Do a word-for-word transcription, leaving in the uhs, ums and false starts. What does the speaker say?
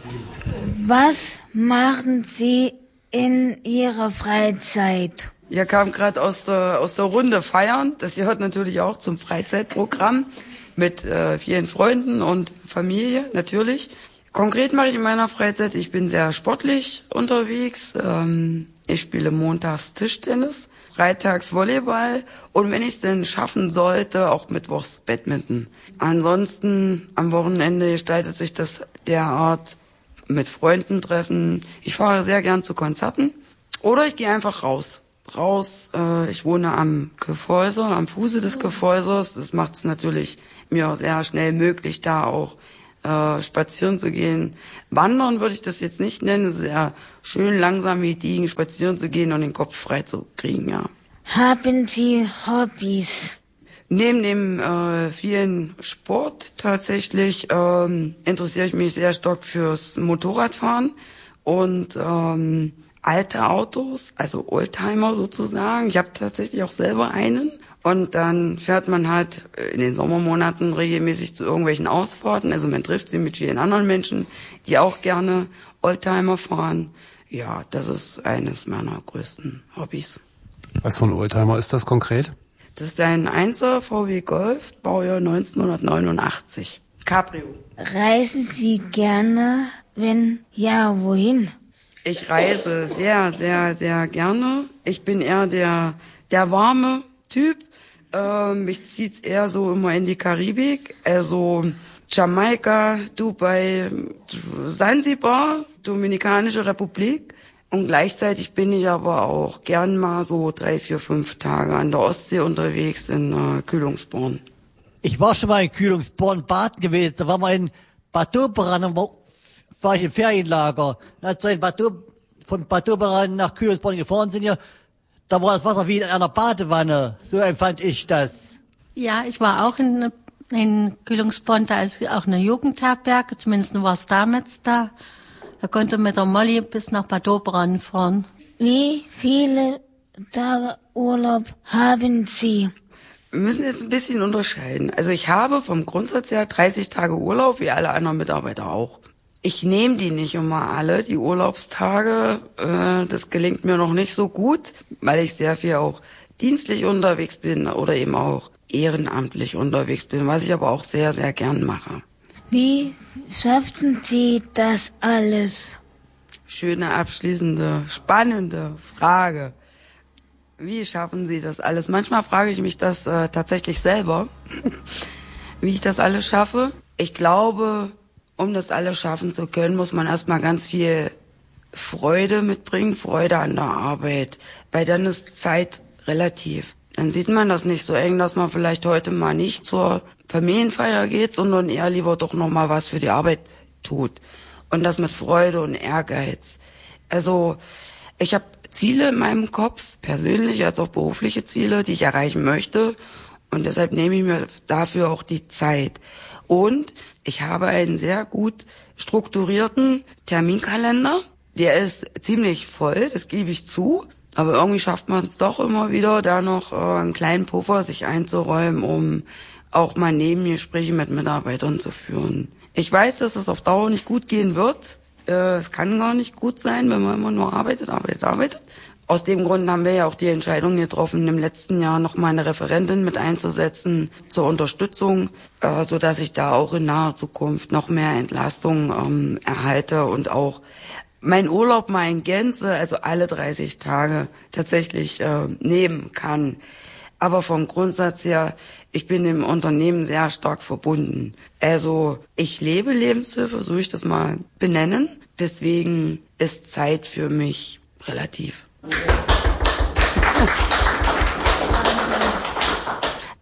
Was machen Sie in Ihrer Freizeit? Ihr kam gerade aus der aus der Runde feiern. Das gehört natürlich auch zum Freizeitprogramm mit äh, vielen Freunden und Familie natürlich. Konkret mache ich in meiner Freizeit, ich bin sehr sportlich unterwegs. Ähm, ich spiele montags Tischtennis, freitags Volleyball und wenn ich es denn schaffen sollte, auch mittwochs Badminton. Ansonsten am Wochenende gestaltet sich das derart mit Freunden treffen. Ich fahre sehr gern zu Konzerten oder ich gehe einfach raus. Raus, äh, ich wohne am Kyffhäuser, am Fuße des Kyffhäusers. Das macht es natürlich mir sehr schnell möglich, da auch äh, spazieren zu gehen. Wandern würde ich das jetzt nicht nennen. Es ist sehr schön, langsam gediegen spazieren zu gehen und den Kopf frei zu kriegen, ja. Haben Sie Hobbys? Neben dem äh, vielen Sport tatsächlich ähm, interessiere ich mich sehr stark fürs Motorradfahren und ähm, alte Autos, also Oldtimer sozusagen. Ich habe tatsächlich auch selber einen. Und dann fährt man halt in den Sommermonaten regelmäßig zu irgendwelchen Ausfahrten. Also man trifft sich mit vielen anderen Menschen, die auch gerne Oldtimer fahren. Ja, das ist eines meiner größten Hobbys. Was für ein Oldtimer ist das konkret? Das ist ein Einser V W Golf, Baujahr neunzehnhundertneunundachtzig. Cabrio. Reisen Sie gerne? Wenn ja, wohin? Ich reise sehr, sehr, sehr gerne. Ich bin eher der, der warme Typ. Ähm, mich zieht's eher so immer in die Karibik. Also Jamaika, Dubai, Sansibar, Dominikanische Republik. Und gleichzeitig bin ich aber auch gern mal so drei, vier, fünf Tage an der Ostsee unterwegs in äh, Kühlungsborn. Ich war schon mal in Kühlungsborn baden gewesen. Da war mal in Bad Doberan, war ich im Ferienlager. Als wir in Bad Do- von Bad Doberan nach Kühlungsborn gefahren sind, ja, da war das Wasser wie in einer Badewanne. So empfand ich das. Ja, ich war auch in, in Kühlungsborn, da ist auch eine Jugendherberge, zumindest war es damals da. Da konnte man mit der Molly bis nach Bad Doberan fahren. Wie viele Tage Urlaub haben Sie? Wir müssen jetzt ein bisschen unterscheiden. Also ich habe vom Grundsatz her dreißig Tage Urlaub, wie alle anderen Mitarbeiter auch. Ich nehme die nicht immer alle, die Urlaubstage. Äh, das gelingt mir noch nicht so gut, weil ich sehr viel auch dienstlich unterwegs bin oder eben auch ehrenamtlich unterwegs bin, was ich aber auch sehr, sehr gern mache. Wie schafften Sie das alles? Schöne, abschließende, spannende Frage. Wie schaffen Sie das alles? Manchmal frage ich mich das äh, tatsächlich selber, wie ich das alles schaffe. Ich glaube, um das alles schaffen zu können, muss man erstmal ganz viel Freude mitbringen, Freude an der Arbeit. Weil dann ist Zeit relativ. Dann sieht man das nicht so eng, dass man vielleicht heute mal nicht zur Familienfeier geht, sondern eher lieber doch noch mal was für die Arbeit tut. Und das mit Freude und Ehrgeiz. Also ich habe Ziele in meinem Kopf, persönlich als auch berufliche Ziele, die ich erreichen möchte. Und deshalb nehme ich mir dafür auch die Zeit. Und ich habe einen sehr gut strukturierten Terminkalender. Der ist ziemlich voll, das gebe ich zu. Aber irgendwie schafft man es doch immer wieder, da noch äh, einen kleinen Puffer sich einzuräumen, um auch mal Nebengespräche mit Mitarbeitern zu führen. Ich weiß, dass es auf Dauer nicht gut gehen wird. Äh, es kann gar nicht gut sein, wenn man immer nur arbeitet, arbeitet, arbeitet. Aus dem Grund haben wir ja auch die Entscheidung getroffen, im letzten Jahr noch mal eine Referentin mit einzusetzen zur Unterstützung, äh, so dass ich da auch in naher Zukunft noch mehr Entlastung ähm, erhalte und auch mein Urlaub mal in Gänze, also alle dreißig Tage tatsächlich äh, nehmen kann. Aber vom Grundsatz her, ich bin im Unternehmen sehr stark verbunden. Also ich lebe Lebenshilfe, so will ich das mal benennen. Deswegen ist Zeit für mich relativ.